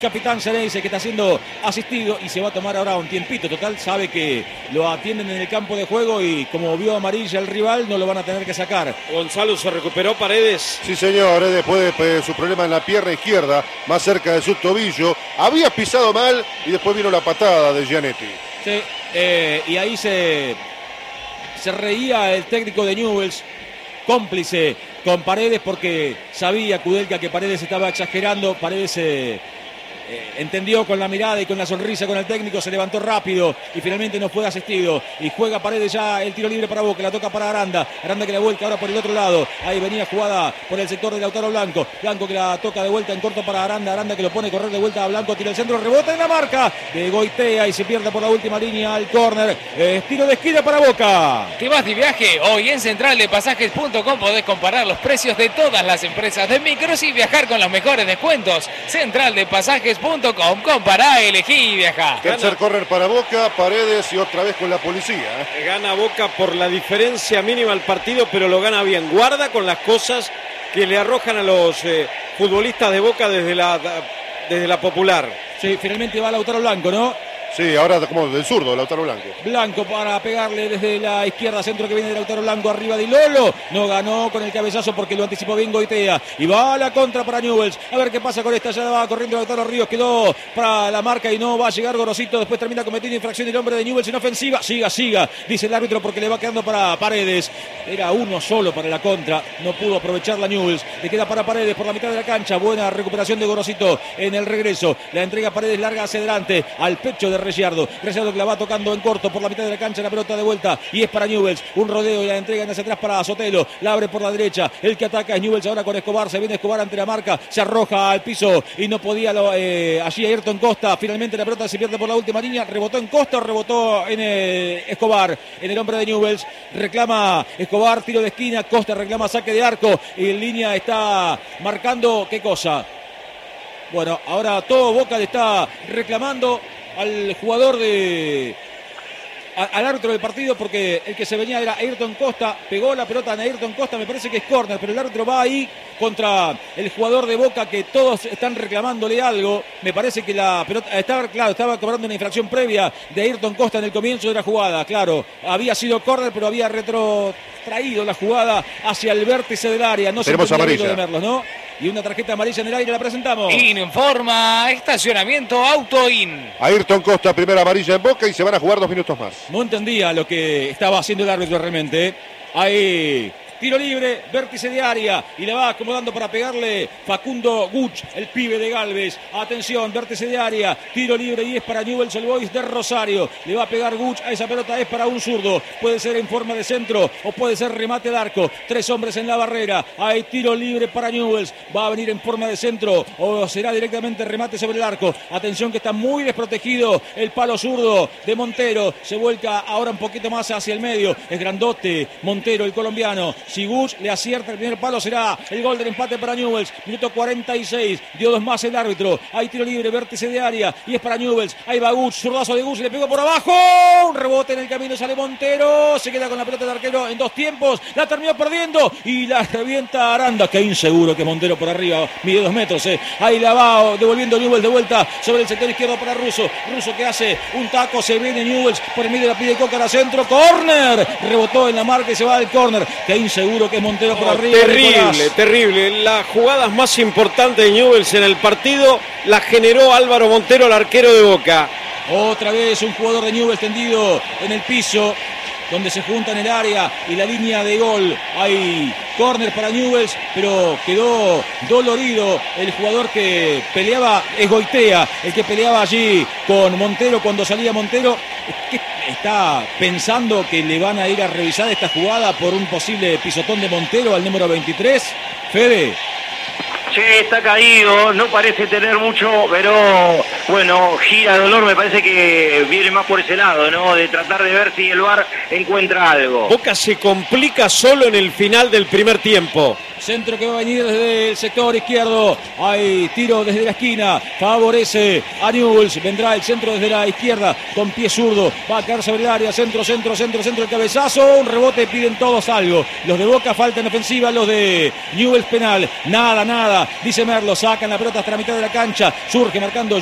Capitán Ceneice, que está siendo asistido y se va a tomar ahora un tiempito. Total, sabe que lo atienden en el campo de juego y como vio amarilla el rival, no lo van a tener que sacar. Gonzalo, ¿se recuperó Paredes? Sí, señor, después de su problema en la pierna izquierda, más cerca de su tobillo. Había pisado mal y después vino la patada de Gianetti. Sí, y ahí se reía el técnico de Newell's, cómplice con Paredes, porque sabía Kudelka que Paredes estaba exagerando. Paredes entendió con la mirada y con la sonrisa con el técnico, se levantó rápido y finalmente no fue asistido. Y juega Paredes ya el tiro libre para Boca, la toca para Aranda. Aranda que la vuelca ahora por el otro lado. Ahí venía jugada por el sector de Lautaro Blanco. Blanco que la toca de vuelta en corto para Aranda. Aranda que lo pone a correr de vuelta a Blanco, tira el centro, rebota en la marca de Goitea y se pierde por la última línea al córner. Tiro de esquina para Boca. ¿Te vas de viaje? Hoy en centraldepasajes.com podés comparar los precios de todas las empresas de micros y viajar con los mejores descuentos. Centraldepasajes.com, compará, elegí y viajá. Tercer córner para Boca, Paredes y otra vez con la policía. Gana Boca por la diferencia mínima al partido, pero lo gana bien. Guarda con las cosas que le arrojan a los futbolistas de Boca desde la Popular. Sí, finalmente va Lautaro Blanco, ¿no? Sí, ahora como del zurdo, Lautaro Blanco. Blanco para pegarle desde la izquierda, centro que viene de Lautaro Blanco, arriba de Lolo. No ganó con el cabezazo porque lo anticipó bien Goitea. Y va a la contra para Newell's. A ver qué pasa con esta. Ya va corriendo Lautaro Ríos. Quedó para la marca y no va a llegar Gorosito. Después termina cometiendo infracción el hombre de Newell's en ofensiva. Siga, dice el árbitro, porque le va quedando para Paredes. Era uno solo para la contra. No pudo aprovechar la Newell's. Le queda para Paredes por la mitad de la cancha. Buena recuperación de Gorosito en el regreso. La entrega Paredes larga hacia adelante al pecho de Reciardo que la va tocando en corto por la mitad de la cancha, la pelota de vuelta y es para Newell's, un rodeo y la entrega hacia atrás para Sotelo, la abre por la derecha, el que ataca es Newell's ahora con Escobar, se viene Escobar ante la marca, se arroja al piso y no podía allí Ayrton Costa, finalmente la pelota se pierde por la última línea, rebotó en Costa, rebotó en Escobar, en el hombre de Newell's, reclama Escobar, tiro de esquina, Costa reclama saque de arco y en línea está marcando, ¿qué cosa? Bueno, ahora todo Boca le está reclamando al jugador al árbitro del partido, porque el que se venía era Ayrton Costa, pegó la pelota en Ayrton Costa, me parece que es córner, pero el árbitro va ahí contra el jugador de Boca, que todos están reclamándole algo. Me parece que la pelota estaba cobrando una infracción previa de Ayrton Costa en el comienzo de la jugada, claro, había sido córner, pero había retrotraído la jugada hacia el vértice del área, no se amarilla de Merlos, ¿no? Y una tarjeta amarilla en el aire, la presentamos. Informa estacionamiento Autoin. Ayrton Costa, primera amarilla en Boca y se van a jugar 2 minutos más. No entendía lo que estaba haciendo el árbitro realmente. Ahí, tiro libre, vértice de área y le va acomodando para pegarle Facundo Guch, el pibe de Galvez. Atención, vértice de área, tiro libre y es para Newell's Old Boys de Rosario. Le va a pegar Guch a esa pelota, es para un zurdo. Puede ser en forma de centro o puede ser remate de arco. 3 hombres en la barrera. Hay tiro libre para Newell's. Va a venir en forma de centro o será directamente remate sobre el arco. Atención que está muy desprotegido el palo zurdo de Montero. Se vuelca ahora un poquito más hacia el medio. Es grandote Montero, el colombiano. Si Guch le acierta el primer palo, será el gol del empate para Newell's. Minuto 46, dio 2 más el árbitro. Hay tiro libre, vértice de área y es para Newell's. Ahí va Guch, zurdazo de Guch, le pegó por abajo. Un rebote en el camino, sale Montero. Se queda con la pelota de arquero en 2 tiempos. La terminó perdiendo y la revienta Aranda. Qué inseguro que Montero por arriba, mide 2 metros. Ahí la va devolviendo Newell's de vuelta sobre el sector izquierdo para Russo. Russo que hace un taco, se viene Newell's por el medio, la pide Coca al centro. Córner, rebotó en la marca y se va al córner. Qué inseguro que es Montero por arriba. Terrible. Las jugadas más importantes de Newell's en el partido las generó Álvaro Montero, el arquero de Boca. Otra vez un jugador de Newell's tendido en el piso, donde se juntan el área y la línea de gol. Hay córner para Newell's, pero quedó dolorido el jugador que peleaba, es Goitea, el que peleaba allí con Montero cuando salía Montero. Está pensando que le van a ir a revisar esta jugada por un posible pisotón de Montero al número 23. Fede. Sí, está caído, no parece tener mucho, pero bueno, gira dolor, me parece que viene más por ese lado, ¿no? De tratar de ver si el VAR encuentra algo. Boca se complica solo en el final del primer tiempo. Centro que va a venir desde el sector izquierdo. Hay tiro desde la esquina. Favorece a Newell's. Vendrá el centro desde la izquierda con pie zurdo. Va a caer sobre el área. Centro. El cabezazo. Un rebote. Piden todos algo. Los de Boca falta en ofensiva. Los de Newell's penal. Nada. dice Merlo, sacan la pelota hasta la mitad de la cancha, surge marcando